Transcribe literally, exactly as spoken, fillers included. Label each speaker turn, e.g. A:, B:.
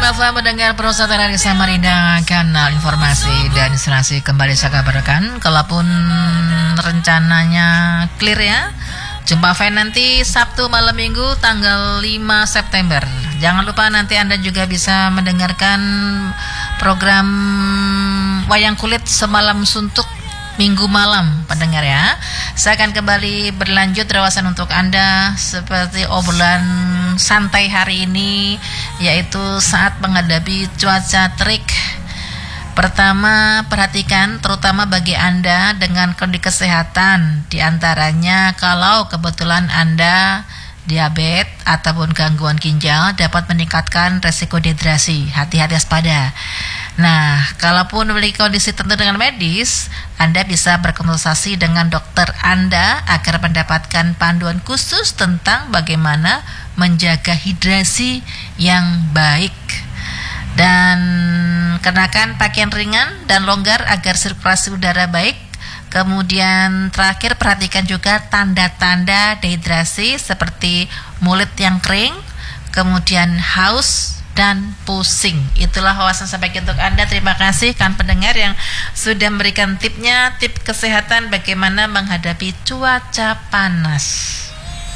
A: F M mendengar Perusahaan Radio Samarinda, kanal informasi dan inspirasi. Kembali saya kabarkan, kalaupun rencananya clear ya, jumpa fan nanti Sabtu malam Minggu tanggal lima September. Jangan lupa nanti Anda juga bisa mendengarkan program Wayang Kulit Semalam Suntuk Minggu malam, pendengar ya. Saya akan kembali berlanjut rawasan untuk Anda seperti obrolan santai hari ini, yaitu saat menghadapi cuaca terik. Pertama, perhatikan terutama bagi Anda dengan kondisi kesehatan, diantaranya kalau kebetulan Anda diabetes ataupun gangguan ginjal dapat meningkatkan resiko dehidrasi. Hati-hati waspada. Nah, kalaupun memiliki kondisi tertentu dengan medis, Anda bisa berkonsultasi dengan dokter Anda agar mendapatkan panduan khusus tentang bagaimana menjaga hidrasi yang baik. Dan kenakan pakaian ringan dan longgar agar sirkulasi udara baik. Kemudian terakhir, perhatikan juga tanda-tanda dehidrasi seperti mulut yang kering, kemudian haus dan pusing. Itulah wawasan sampaikan untuk Anda. Terima kasih kan pendengar yang sudah memberikan tipnya, tip kesehatan bagaimana menghadapi cuaca panas.